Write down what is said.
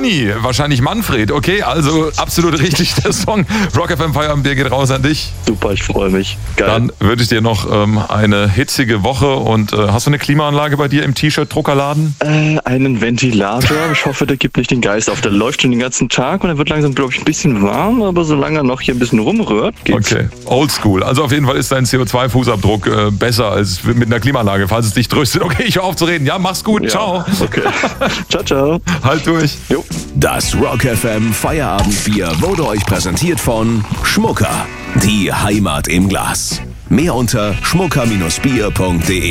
Mini, wahrscheinlich Manfred. Okay, also absolut richtig der Song. Rock FM Feierabendbier geht raus an dich. Super, ich freue mich. Geil. Dann wünsche ich dir noch eine hitzige Woche. Und hast du eine Klimaanlage bei dir im T-Shirt-Druckerladen? Einen Ventilator. Ich hoffe, der gibt nicht den Geist auf. Der läuft schon den ganzen Tag und er wird langsam, glaube ich, ein bisschen warm. Aber solange er noch hier ein bisschen rumrührt, geht's. Okay, oldschool. Also auf jeden Fall ist dein CO2-Fußabdruck besser als mit einer Klimaanlage, falls es dich tröstet. Okay, ich höre auf zu reden. Ja, mach's gut. Ja, Ciao. Okay. Ciao, ciao. Halt durch. Jo. Das Rock FM Feierabendbier wurde euch präsentiert von Schmucker. Die Heimat im Glas. Mehr unter schmucker-bier.de.